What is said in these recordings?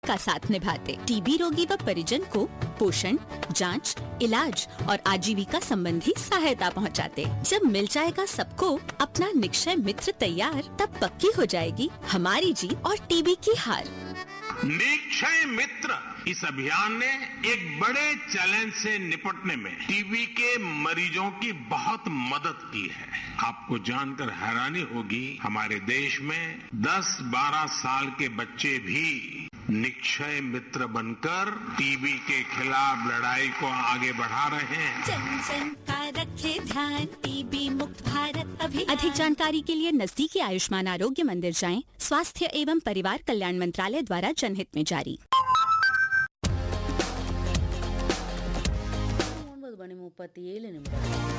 का साथ निभाते। टीबी रोगी व परिजन को पोषण, जांच, इलाज और आजीविका संबंधी सहायता पहुंचाते। जब मिल जाएगा सबको अपना निक्षय मित्र तैयार, तब पक्की हो जाएगी हमारी जीत और टीबी की हार। निक्षय मित्र इस अभियान ने एक बड़े चैलेंज से निपटने में टीबी के मरीजों की बहुत मदद की है। आपको जानकर हैरानी होगी, हमारे देश में 10-12 साल के बच्चे भी निक्षय मित्र बनकर टीबी के खिलाफ लड़ाई को आगे बढ़ा रहे हैं। जन जन का रखे ध्यान, टीबी मुक्त भारत अभियान। अधिक जानकारी के लिए नजदीकी आयुष्मान आरोग्य मंदिर जाएं। स्वास्थ्य एवं परिवार कल्याण मंत्रालय द्वारा जनहित में जारी। 9:37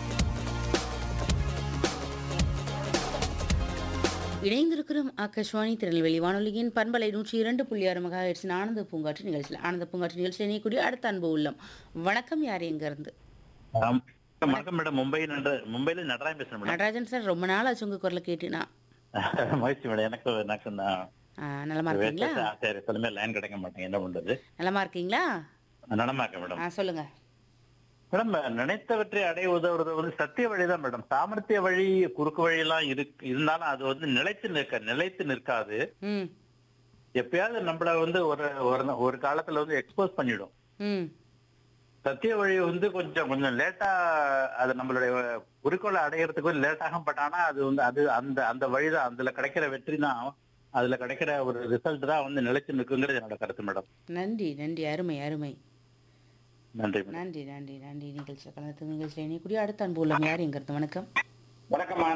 இணைந்திருக்கிறோம் ஆகாஷ்வாணி திருநெல்வேலி வானொலியின் பண்பலை 102.6 மெகாஹெர்ட்ஸ் ஆனந்த பூங்காற்று நிகழ்ச்சியில். ஆனந்த பூங்காற்று நிகழ்ச்சியில் இணையக்கூடிய அடுத்த அன்பு உள்ளம். வணக்கம், யார் எங்க இருந்து? வணக்கம் மேடம், மும்பைல நடராஜன் பேசுறேன் மேடம். நடராஜன் சார், ரொம்ப நாள் ஆச்சு உங்க குரலை கேட்டுனா. மகிழ்ச்சி மேடம். எனக்கு நலமா இருக்கீங்களா? சரி, சொல்லுமே, லைன் கிடைக்க மாட்டேங்க, என்ன பண்றது? நலமா இருக்கீங்களா? நலமா இருக்கேன் மேடம். சொல்லுங்க மேடம். நினைத்தவற்றை அடைய உதவுறது வந்து சத்திய வழிதான் மேடம். சாமர்த்திய வழி, குறுக்கு வழி எல்லாம் இருந்தாலும் அது வந்து நிலைத்து நிற்காது. எப்பயாவது நம்மள வந்து ஒரு காலத்துல வந்து எக்ஸ்போஸ் பண்ணிடும். சத்திய வழி வந்து கொஞ்சம் லேட்டா அது நம்மளுடைய குறிக்கோளை அடையறதுக்கு லேட் ஆகும். பட் ஆனா அது வந்து அந்த வழிதான், அதுல கிடைக்கிற வெற்றி தான், அதுல கிடைக்கிற ஒரு ரிசல்ட் தான் வந்து நிலைச்சு நிற்குங்கிறது என்னோட கருத்து மேடம். நன்றி நன்றி, அருமை அருமை. நன்றி நன்றி நன்றி நன்றி. நிகழ்ச்சியில் கலந்து நிகழ்ச்சியில் இணையக்கூடிய அடுத்த அன்பு உள்ளம் யார் எங்கிறது? வணக்கம். வணக்கம்மா,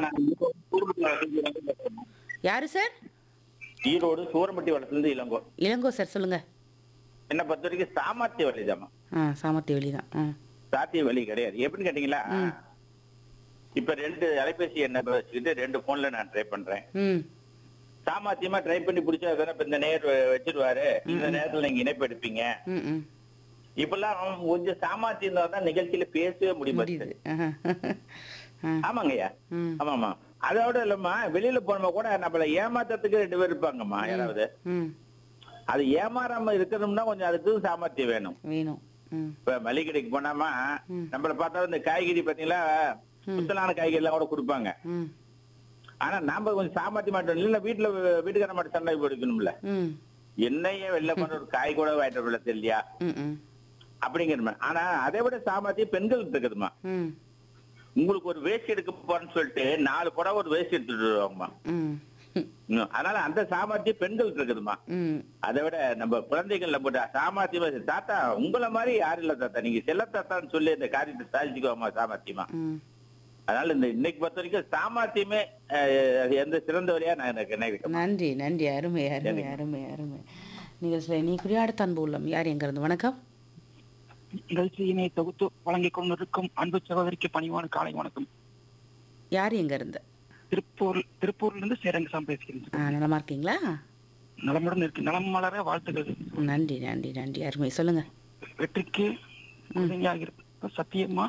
யாரு சார்? ஈரோடு சூரம்பட்டி வளத்துல இளங்கோ. இளங்கோ சார், சொல்லுங்க. என்ன பொறுத்த வரைக்கும் சாமர்த்திய வழிதாம்மா. சாமர்த்திய வழிதான், சாத்திய வழி கிடையாது. எப்படின்னு கேட்டீங்களா, இப்ப 2 அலைபேசி எண்ணை வச்சுக்கிட்டு 2 போன்ல நான் ட்ரை பண்றேன். சாமர்த்தியமா ட்ரை பண்ணி பிடிச்சா இப்ப இந்த நேரம் வச்சிருவாரு, இந்த நேரத்துல நீங்க இணைப்பு எடுப்பீங்க. இப்பெல்லாம் கொஞ்சம் சாமர்த்தியம் தான் நிகழ்ச்சியில பேசவே முடியுது. ஆமாங்கய்யா, ஆமாமா. அதோட இல்லம்மா, வெளியில போனோமா கூட நம்மள ஏமாத்துறதுக்கு 2 பேர் இருப்பாங்கம்மா. யாராவது அது ஏமாறாம இருக்கணும்னா கொஞ்சம் அதுக்கு சாமர்த்தியம் வேணும். இப்ப மளிகை கடைக்கு போனாமா நம்மள பார்த்தா இந்த காய்கறி பாத்தீங்களா, சுத்தலான காய்கறி எல்லாம் கூட கொடுப்பாங்க. ஆனா நாம கொஞ்சம் சாமர்த்தியம் மாட்டோம். இல்ல வீட்டுக்கார மட்டும் சண்டை போடுக்கணும்ல, என்னையே வெளில போன ஒரு காய் கூட வாங்கிட்டு வரல தெரியலையா அப்படிங்கிற. ஆனா அதை விட சாமர்த்தியம் பெண்கள் இருக்குதுமா. உங்களுக்கு ஒரு வேஸ்ட் எடுக்க போறேன்னு சொல்லிட்டு 4 புடவை ஒரு வேஸ்ட் எடுத்துட்டு வருவாங்கம்மா. அதனால அந்த சாமர்த்தியம் பெண்கள் இருக்குதுமா. அதை விட நம்ம குழந்தைகள்ல போட்டு சாமர்த்தியமா, தாத்தா உங்களை மாதிரி யாரும் இல்ல தாத்தா, நீங்க செல்ல தாத்தான்னு சொல்லி இந்த காரியத்தை சாதிச்சுக்கோமா சாமர்த்தியமா. அதனால இன்னைக்கு பொறுத்த வரைக்கும் சாமர்த்தியமே எந்த சிறந்த வழியா நான் நினைக்கிறேன். நன்றி நன்றி, அருமை அருமை அருமை அருமை. நிகழ்ச்சியில் இணையக்கூடிய அடுத்த அன்பு உள்ளம் யார் எங்க இருந்து? வணக்கம். நிகழ்ச்சியினை தொகுத்து வழங்கிக் கொண்டிருக்கும் அன்பு சகோதரிக்கு பணிவான காலை வணக்கம். யார் எங்க இருந்து? திருப்பூர்ல இருந்து சேரங்கசாமி பேசுகிறேன். நலமா இருக்கீங்களா? நலமுடன் இருக்கு. நலம் மலர வாழ்த்துக்கள். நன்றி நன்றி நன்றி, அருமை. சொல்லுங்க. வெற்றிக்கு சத்தியமா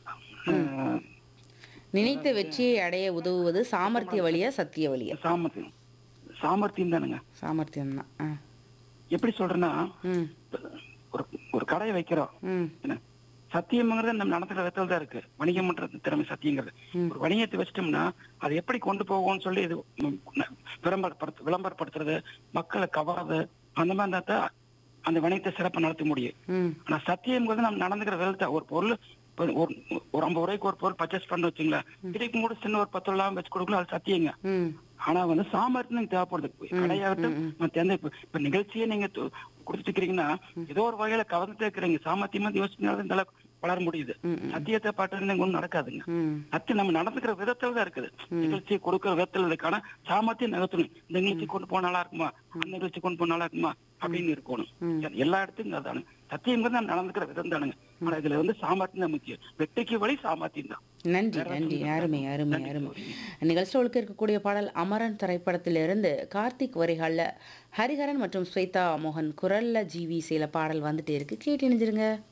நினைத்த வெற்றியை அடைய உதவுவது சாமர்த்திய வழியா சத்திய வழியா? சாமர்த்தியம் தானுங்க. சாமர்த்தியம் தான். எப்படி சொல்றேன்னா, ஒரு கடையை வைக்கிறோம், சத்தியம்ங்கிறது நம்ம நடத்துற விதத்துல தான் இருக்கு. வணிகம் பண்றது திறமை சத்தியங்கிறது. ஒரு வணிகத்தை வச்சிட்டோம்னா அதை எப்படி கொண்டு போவோம்னு சொல்லி இது விளம்பரப்படுத்துறது, மக்களை கவர்றது, அந்த மாதிரி இருந்தா அந்த வணிகத்தை சிறப்பா நடத்த முடியும். ஆனா சத்தியம்ங்கிறது நம்ம நடந்துக்கிற விதத்தை, ஒரு பொருள் ஒரு 50 ரூபாய்க்கு ஒரு பொருள் பர்ச்சேஸ் பண்ண வச்சுங்களேன், கிடைக்கும் கூட சின்ன ஒரு 10 ரூபாய் வச்சு கொடுக்கணும், அது சத்தியங்க. ஆனா வந்து சாமர்த்தியம் தேவைப்படுது. கடையாகட்டும், இப்ப நிகழ்ச்சியே நீங்க கொடுத்துட்டு இருக்கிறீங்கன்னா ஏதோ ஒரு வகையில கவர்ந்து இருக்கிறீங்க. சாமர்த்தியமா யோசிச்சு இந்த வளர முடியுது. சத்தியத்தை பாட்டு ஒண்ணும் நடக்காதுங்க. சத்தியம் நம்ம நடந்துக்கிற விதத்துல தான் இருக்குது. நிகழ்ச்சியை கொடுக்கிற விதத்துல இருக்கான சாமர்த்தியம் நகர்த்தணும். இந்த நிகழ்ச்சி கொண்டு போன நல்லா இருக்குமா, அந்த நிகழ்ச்சி கொண்டு போன நல்லா இருக்குமா அப்படின்னு இருக்கணும். எல்லா இடத்துக்கும் அதானு சத்தியங்கிறது நம்ம நடந்துக்கிற விதம் தானுங்க. ஆனா இதுல வந்து சாமர்த்தியம் தான் முக்கியம். வெற்றிக்கு வழி சாமர்த்தியம் தான். நன்றி நன்றி, அருமை அருமை அருமை. நிகழ்ச்சிகளுக்கு இருக்கக்கூடிய பாடல் அமரன் திரைப்படத்திலிருந்து கார்த்திக் வரிகள்ல ஹரிஹரன் மற்றும் ஸ்வேதா மோகன் குரல்ல ஜிவி சில பாடல் வந்துட்டே இருக்கு. கேட்டு இணைஞ்சிருங்க.